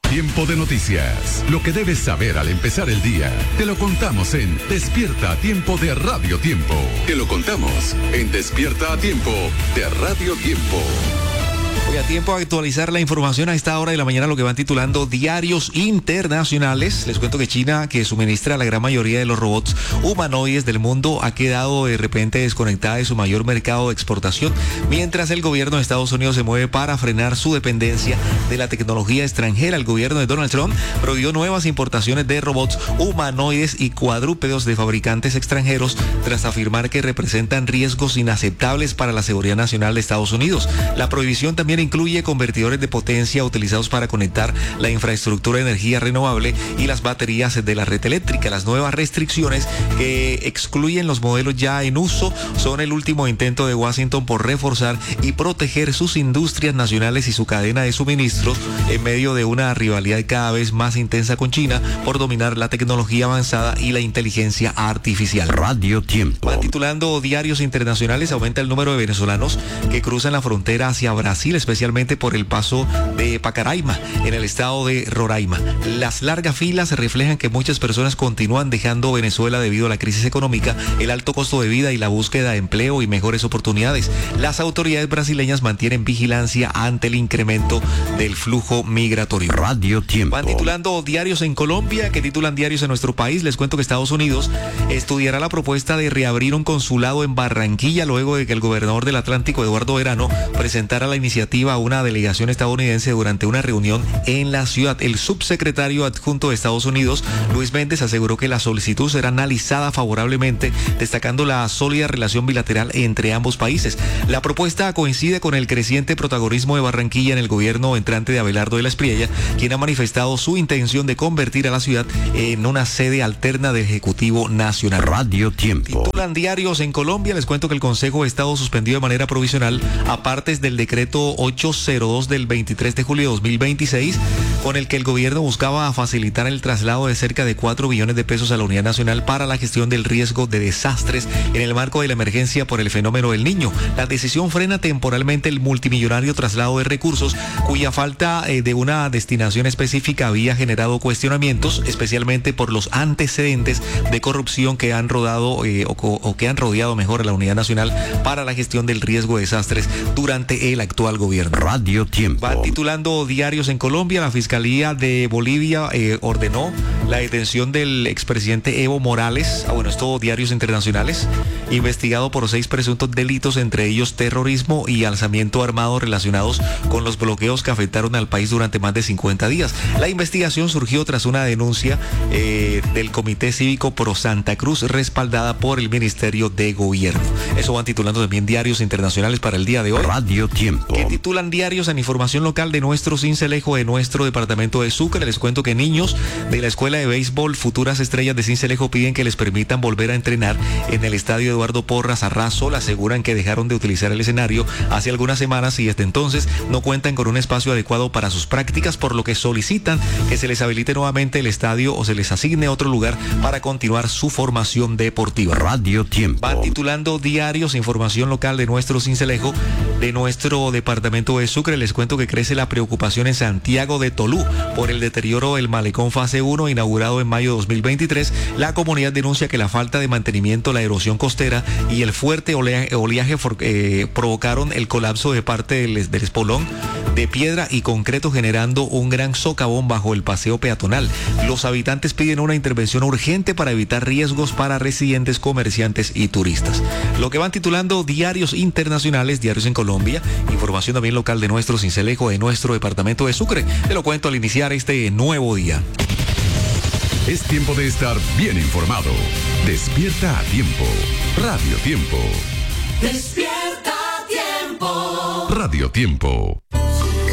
Tiempo de noticias. Lo que debes saber al empezar el día. Te lo contamos en Despierta a Tiempo de Radio Tiempo. Te lo contamos en Despierta a Tiempo de Radio Tiempo. Hoy a tiempo de actualizar la información a esta hora de la mañana, lo que van titulando diarios internacionales. Les cuento que China, que suministra la gran mayoría de los robots humanoides del mundo, ha quedado de repente desconectada de su mayor mercado de exportación, mientras el gobierno de Estados Unidos se mueve para frenar su dependencia de la tecnología extranjera. El gobierno de Donald Trump prohibió nuevas importaciones de robots humanoides y cuadrúpedos de fabricantes extranjeros tras afirmar que representan riesgos inaceptables para la seguridad nacional de Estados Unidos. La prohibición también incluye convertidores de potencia utilizados para conectar la infraestructura de energía renovable y las baterías de la red eléctrica. Las nuevas restricciones que excluyen los modelos ya en uso son el último intento de Washington por reforzar y proteger sus industrias nacionales y su cadena de suministros en medio de una rivalidad cada vez más intensa con China por dominar la tecnología avanzada y la inteligencia artificial. Radio Tiempo. Van titulando diarios internacionales: aumenta el número de venezolanos que cruzan la frontera hacia Brasil, especialmente por el paso de Pacaraima, en el estado de Roraima. Las largas filas reflejan que muchas personas continúan dejando Venezuela debido a la crisis económica, el alto costo de vida y la búsqueda de empleo y mejores oportunidades. Las autoridades brasileñas mantienen vigilancia ante el incremento del flujo migratorio. Radio Tiempo. Van titulando diarios en Colombia, que titulan diarios en nuestro país. Les cuento que Estados Unidos estudiará la propuesta de reabrir un consulado en Barranquilla luego de que el gobernador del Atlántico, Eduardo Verano, presentara la iniciativa a una delegación estadounidense durante una reunión en la ciudad. El subsecretario adjunto de Estados Unidos, Luis Méndez, aseguró que la solicitud será analizada favorablemente, destacando la sólida relación bilateral entre ambos países. La propuesta coincide con el creciente protagonismo de Barranquilla en el gobierno entrante de Abelardo de la Espriella, quien ha manifestado su intención de convertir a la ciudad en una sede alterna del Ejecutivo Nacional. Radio Tiempo. Titulan diarios en Colombia. Les cuento que el Consejo de Estado suspendió de manera provisional a partes del decreto 802 del 23 de julio de 2026, con el que el gobierno buscaba facilitar el traslado de cerca de 4 billones de pesos a la Unidad Nacional para la gestión del riesgo de desastres en el marco de la emergencia por el fenómeno del Niño. La decisión frena temporalmente el multimillonario traslado de recursos, cuya falta de una destinación específica había generado cuestionamientos, especialmente por los antecedentes de corrupción que han rodado o que han rodeado mejor a la Unidad Nacional para la gestión del riesgo de desastres durante el actual gobierno. Radio Tiempo. Va titulando diarios en Colombia. La Fiscalía de Bolivia ordenó la detención del expresidente Evo Morales. Esto diarios internacionales. Investigado por 6 presuntos delitos, entre ellos terrorismo y alzamiento armado relacionados con los bloqueos que afectaron al país durante más de 50 días. La investigación surgió tras una denuncia del Comité Cívico Pro Santa Cruz, respaldada por el Ministerio de Gobierno. Eso van titulando también diarios internacionales para el día de hoy. Radio Tiempo. Que titulan diarios en información local de nuestro Sincelejo, de nuestro departamento de Sucre. Les cuento que niños de la Escuela de Béisbol Futuras Estrellas de Sincelejo piden que les permitan volver a entrenar en el estadio Eduardo Porras Arrasol. Aseguran que dejaron de utilizar el escenario hace algunas semanas y desde entonces no cuentan con un espacio adecuado para sus prácticas, por lo que solicitan que se les habilite nuevamente el estadio o se les asigne otro lugar para continuar su formación deportiva. Radio Tiempo. Van titulando diarios, información local de nuestro Sincelejo, de nuestro departamento de Sucre. Les cuento que crece la preocupación en Santiago de Tolú por el deterioro del malecón fase 1 inaugurado en mayo de 2023. La comunidad denuncia que la falta de mantenimiento, la erosión costera y el fuerte oleaje provocaron el colapso de parte del espolón de piedra y concreto, generando un gran socavón bajo el paseo peatonal. Los habitantes piden una intervención urgente para evitar riesgos para residentes, comerciantes y turistas. Lo que van titulando diarios internacionales, diarios en Colombia, información también local de nuestro Sincelejo, de nuestro departamento de Sucre. Te lo cuento al iniciar este nuevo día. Es tiempo de estar bien informado. Despierta a tiempo. Radio Tiempo. Despierta a tiempo. Radio Tiempo.